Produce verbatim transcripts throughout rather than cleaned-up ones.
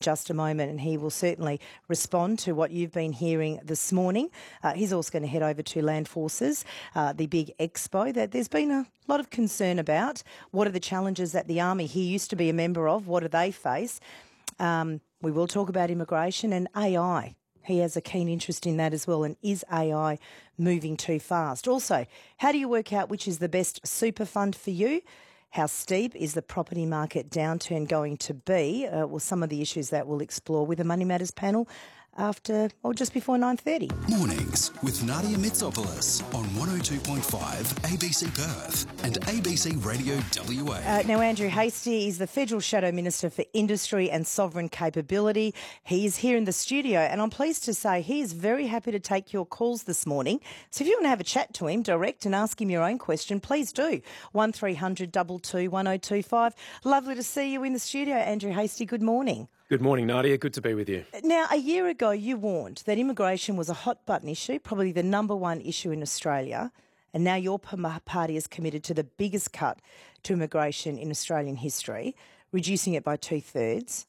just a moment, and he will certainly respond to what you've been hearing this morning. Uh, he's also going to head over to Land Forces, uh, the big expo that there's been a lot of concern about. What are the challenges that the Army he used to be a member of? What do they face? Um, we will talk about immigration and A I. He has a keen interest in that as well. And is A I moving too fast? Also, how do you work out which is the best super fund for you? How steep is the property market downturn going to be? Uh, well, some of the issues that we'll explore with the Money Matters panel after, or just before nine thirty. Mornings with Nadia Mitsopoulos on one oh two point five A B C Perth and A B C Radio W A. Uh, now, Andrew Hastie is the Federal Shadow Minister for Industry and Sovereign Capability. He is here in the studio, and I'm pleased to say he is very happy to take your calls this morning. So if you want to have a chat to him direct and ask him your own question, please do. one three hundred two two one oh two five. Lovely to see you in the studio, Andrew Hastie. Good morning. Good morning, Nadia. Good to be with you. Now, a year ago, you warned that immigration was a hot-button issue, probably the number one issue in Australia, and now your party is committed to the biggest cut to immigration in Australian history, reducing it by two-thirds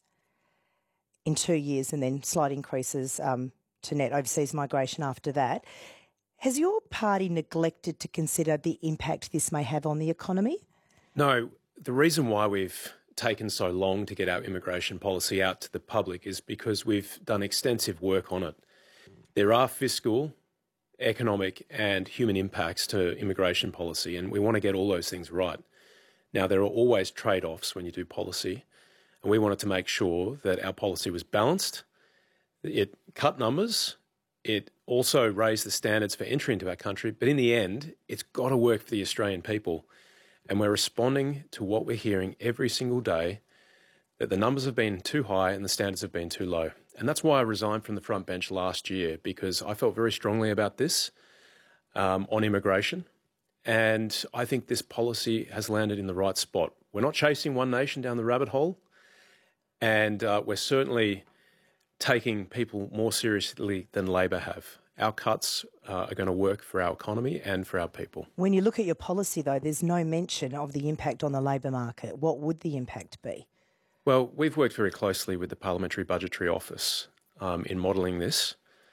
in two years and then slight increases um, to net overseas migration after that. Has your party neglected to consider the impact this may have on the economy? No. The reason why we've taken so long to get our immigration policy out to the public is because we've done extensive work on it. There are fiscal, economic and human impacts to immigration policy, and we want to get all those things right. Now, there are always trade-offs when you do policy, and we wanted to make sure that our policy was balanced. It cut numbers. It also raised the standards for entry into our country, but in the end, it's got to work for the Australian people. And we're responding to what we're hearing every single day, that the numbers have been too high and the standards have been too low. And that's why I resigned from the front bench last year, because I felt very strongly about this um, on immigration. And I think this policy has landed in the right spot. We're not chasing one nation down the rabbit hole. And uh, we're certainly taking people more seriously than Labor have. Our cuts uh, are going to work for our economy and for our people. When you look at your policy, though, there's no mention of the impact on the labour market. What would the impact be? Well, we've worked very closely with the Parliamentary Budgetary Office um, in modelling this,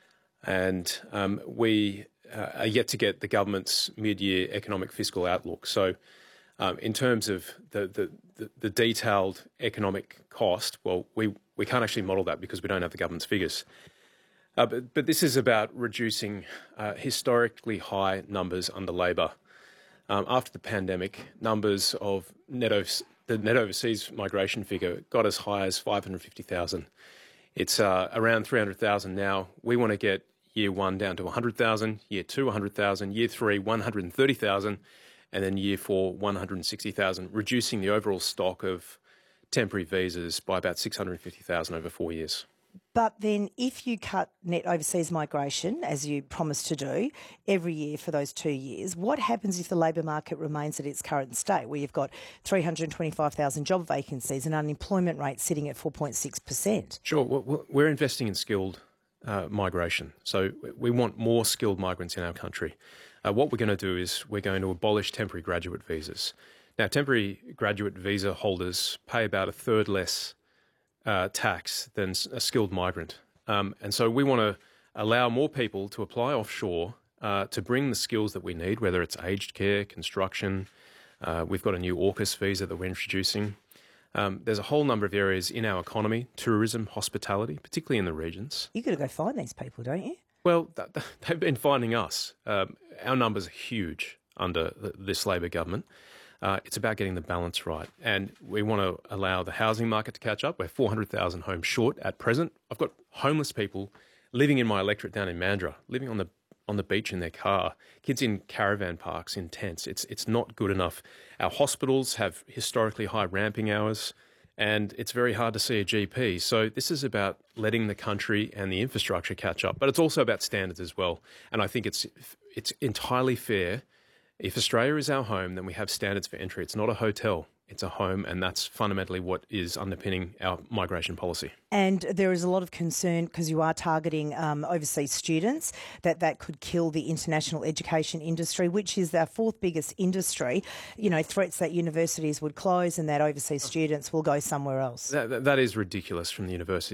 and um, we uh, are yet to get the government's mid-year economic fiscal outlook. So um, in terms of the, the, the, the detailed economic cost, well, we, we can't actually model that because we don't have the government's figures. Uh, but, but this is about reducing uh, historically high numbers under Labor. Um, after the pandemic, numbers of net over, the net overseas migration figure got as high as five hundred fifty thousand. It's uh, around three hundred thousand now. We want to get year one down to one hundred thousand, year two one hundred thousand, year three one hundred thirty thousand, and then year four one hundred sixty thousand, reducing the overall stock of temporary visas by about six hundred fifty thousand over four years. But then if you cut net overseas migration, as you promised to do, every year for those two years, what happens if the labour market remains at its current state, where you've got three hundred twenty-five thousand job vacancies and unemployment rate sitting at four point six percent? Sure. We're investing in skilled uh, migration. So we want more skilled migrants in our country. Uh, what we're going to do is we're going to abolish temporary graduate visas. Now, temporary graduate visa holders pay about a third less Uh, tax than a skilled migrant. Um, and so we want to allow more people to apply offshore uh, to bring the skills that we need, whether it's aged care, construction. Uh, we've got a new AUKUS visa that we're introducing. Um, there's a whole number of areas in our economy, tourism, hospitality, particularly in the regions. You've got to go find these people, don't you? Well, th- th- they've been finding us. Um, our numbers are huge under th- this Labor government. Uh, it's about getting the balance right. And we want to allow the housing market to catch up. We're four hundred thousand homes short at present. I've got homeless people living in my electorate down in Mandurah, living on the on the beach in their car, kids in caravan parks, in tents. It's, it's not good enough. Our hospitals have historically high ramping hours, and it's very hard to see a G P. So this is about letting the country and the infrastructure catch up. But it's also about standards as well. And I think it's it's entirely fair. If Australia is our home, then we have standards for entry. It's not a hotel. It's a home, and that's fundamentally what is underpinning our migration policy. And there is a lot of concern, because you are targeting um, overseas students, that that could kill the international education industry, which is our fourth biggest industry. You know, threats that universities would close and that overseas students will go somewhere else. That, that, that is ridiculous from the university.